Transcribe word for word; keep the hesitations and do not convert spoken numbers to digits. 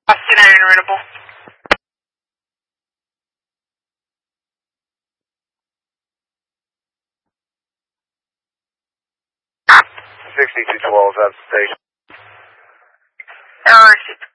Austin Iron Rentable. sixty-two twelve, that's the station. Alright.